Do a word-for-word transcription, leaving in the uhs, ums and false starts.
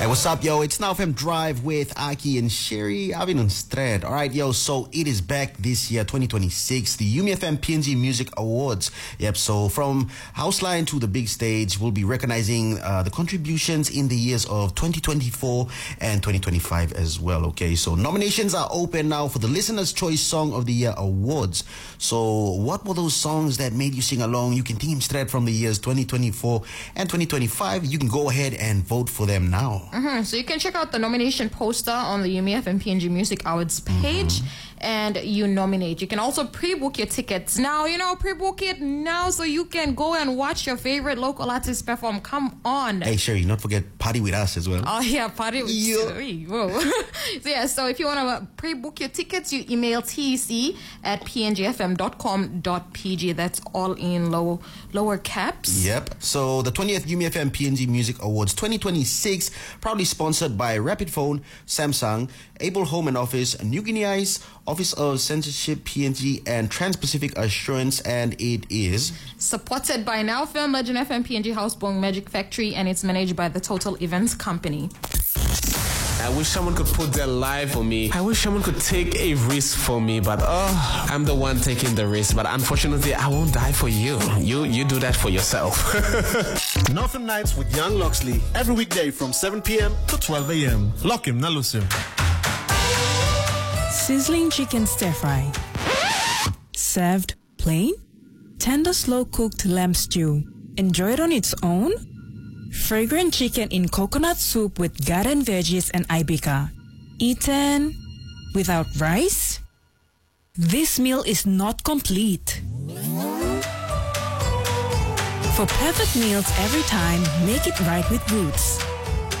Hey, what's up, yo? It's Now Fam Drive with Aki and Sherry. I've been on Stred. All right, yo, so it is back this year, twenty twenty-six, the U M F M P N G Music Awards. Yep, so from house line to the big stage, we'll be recognizing uh, the contributions in the years of twenty twenty-four and twenty twenty-five as well, okay? So nominations are open now for the Listener's Choice Song of the Year Awards. So what were those songs that made you sing along? You can think him Stred from the years twenty twenty-four and twenty twenty-five. You can go ahead and vote for them now. Mm-hmm. So you can check out the nomination poster on the U M F M P N G Music Awards page, mm-hmm. and you nominate. You can also pre-book your tickets now. You know, pre-book it now so you can go and watch your favorite local artists perform. Come on. Hey, Sherry, not forget party with us as well. Oh yeah, party with us. Whoa. So yeah, so if you want to pre-book your tickets, you email T C at p n g f m dot com dot p g. That's all in low lower caps. Yep. So the twentieth U M F M P N G Music Awards twenty twenty-six, proudly sponsored by Rapid Phone, Samsung, Able Home and Office, New Guinea Ice, Office of Censorship P N G, and Trans-Pacific Assurance, and it is supported by Now Film, Legend F M, P N G Housebong Magic Factory, and it's managed by the Total Events Company. I wish someone could put their life for me. I wish someone could take a risk for me, but oh, I'm the one taking the risk. But unfortunately, I won't die for you. You you do that for yourself. Northern Nights with Young Loxley, every weekday from seven p.m. to twelve a.m. Lock him, not lose him. Sizzling chicken stir fry. Served plain? Tender slow-cooked lamb stew. Enjoy it on its own? Fragrant chicken in coconut soup with garden veggies and ibica. Eaten without rice? This meal is not complete. For perfect meals every time, make it right with Roots.